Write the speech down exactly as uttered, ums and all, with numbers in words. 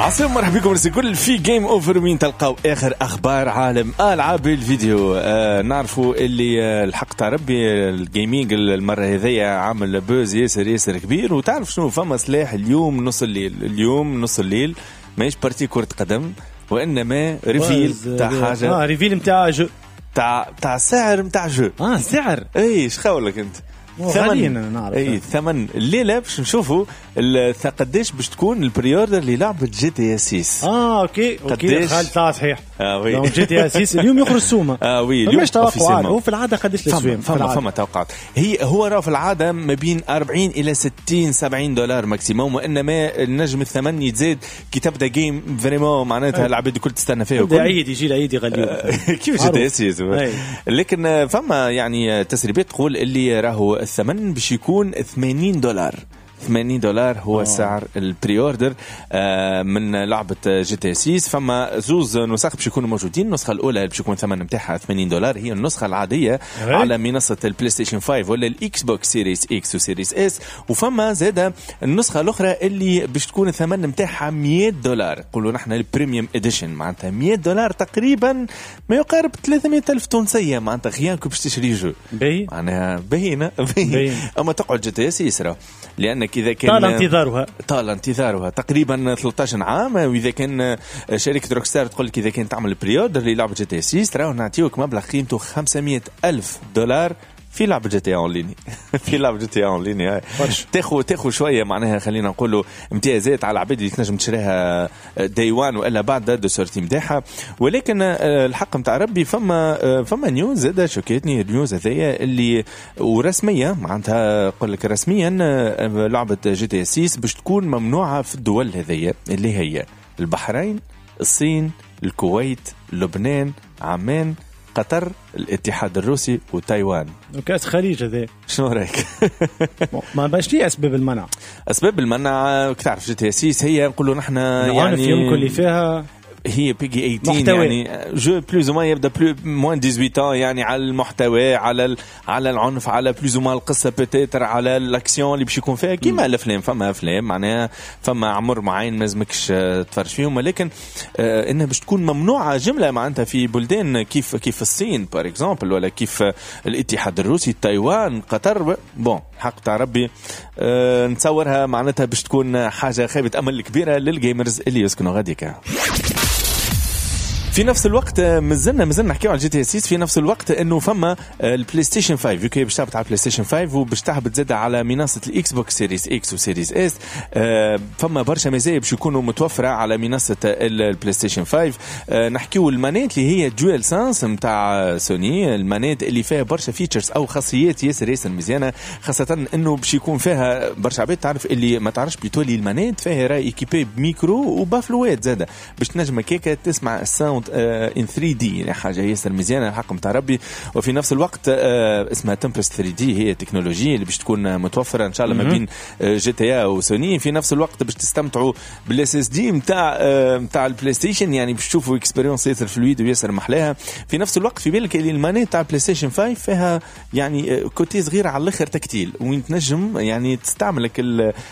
عسلامة مرحبا بكم رسي كل في جيم اوفر وين تلقاو اخر اخبار عالم العاب الفيديو. آه نعرفوا اللي آه الحق تاع ربي الجيمنج المره هذيا عامل بوز ياسر ياسر كبير. وتعرف شنو فما سلاح اليوم نص الليل اليوم نص الليل ماهيش بارتي كرة قدم وانما ريفيل تاع حاجه. اه ريفيل نتاع جو تاع تاع سعر نتاع جو. اه سعر اي ايش خاولك انت ثمن نعرف اي ثمن الليله باش نشوفوا قداش باش تكون البريوردر للعبه جي تي ستة. اه اوكي اوكي خالد صحيح. اه وي جي تي ستة اليوم يخرج السومه. اه وي اليوم توقعات. هو في العاده قداش الاسوام؟ فما فما توقعات. هي هو راه في العاده ما بين أربعين الى ستين سبعين دولار ماكسيموم، وانما النجم الثمن يتزاد كي تبدا جيم فريمون معناتها العباد الكل تستنى فيها. وكل عيد يجي العيد يغليوه كيف جي تي ستة. لكن فما يعني تسريبات تقول اللي راهو الثمن باش يكون ثمانين دولار. ثمانين دولار هو أوه. سعر البري اوردر آه من لعبه جي تي ستة. فما زوز نسخ باش يكونوا موجودين. النسخه الاولى باش يكون ثمن نتاعها ثمانين دولار هي النسخه العاديه هي. على منصه البلاي ستيشن خمسة ولا الاكس بوكس سيريس اكس وسيريس اس. وفما زاده النسخه الاخرى اللي باش تكون الثمن نتاعها مية دولار. نقولوا نحن البريميوم اديشن معناتها مية دولار تقريبا ما يقارب ثلاثمية ألف تونسيه معناتها خيانك باش تشري جو باهي معناها باهينه باهي. اما تقعد جي تي ستة لانك إذا كان طال انتظارها طال انتظارها تقريبا ثلاثة عشر عام. وإذا كان شركة روكستار تقول لك إذا كان تعمل بريود للعبة جي تي ستة راهو نعطيوك مبلغ قيمته خمسمية ألف دولار في لعبة جي تي اون ليني. في لعبة جي تي اون ليني تاخو تاخو شوية معناها خلينا نقولوا امتيازات على العباد اللي تنجم تشريها داي وان والا بعد دو سورتي نتاعها. ولكن الحق نتاع ربي فما فما نيوز زاده شوكيتني. النيوز هذيا اللي ورسمية معناتها نقول لك رسميا لعبة جي تي ستة باش تكون ممنوعة في الدول هذيا اللي هي البحرين الصين الكويت لبنان عمان قطر الاتحاد الروسي وتايوان وكاس خليج. هذا شنو رايك؟ ما باش لي اسباب المنع. اسباب المنع كتعرف جي تي ستة هي نقولوا نحن يعني يمكن اللي فيها هي بيجي ثمانية عشر يعني جو بلوز او يبدا بلو موان ثمانية عشر يعني على المحتوى على ال... على العنف على بلوز او القصه بتاتر على الاكسيون اللي باش يكون فيها كيما الافلام. فما افلام معناها فما عمر معين لازمكش تفرج فيهم. ولكن آه انها باش تكون ممنوعه جمله معناتها في بلدان كيف كيف الصين بار اكزومبل ولا كيف الاتحاد الروسي تايوان قطر. بون حق تاع ربي آه نتصورها معناتها باش تكون حاجه خيبه امل كبيره للجيمرز اللي يسكنوا غاديكا. في نفس الوقت مازلنا مازلنا نحكيو على جي تي ستة. في نفس الوقت انه فما البلاي ستيشن خمسة يوكي باش تهبط على البلاي ستيشن خمسة وباش تهبط زاد على منصه الاكس بوكس سيريس اكس وسيريس اس. فما برشا مزايا باش يكونوا متوفره على منصه البلاي ستيشن خمسة. نحكيو المانيت اللي هي جويل سانس نتاع سوني. المانيت اللي فيها برشا فيتشرز او خاصيات ياسر ياسر مزيانه خاصه انه باش يكون فيها برشا عباد تعرف اللي ما تعرفش بيتولي المانيت فيها راي ايكيبي بميكرو وبافلوات زاده باش تنجم كيكه تسمع الساوند ان ثري دي يعني حاجه ياسر مزيانه الحق نتاع ربي. وفي نفس الوقت اسمها تمبرست ثري دي هي تكنولوجيا اللي باش تكون متوفره ان شاء الله ما بين جي تي اي وسوني. في نفس الوقت باش تستمتعوا بالاس اس دي نتاع نتاع البلاي ستيشن يعني باش تشوفوا اكسبيرينس ياسر فلويد وياسر محلاها. في نفس الوقت في بالك اللي المانيت تاع البلاي ستيشن خمسة فيها يعني كوتي صغير على الاخر تكتيل وين تنجم يعني تستعملك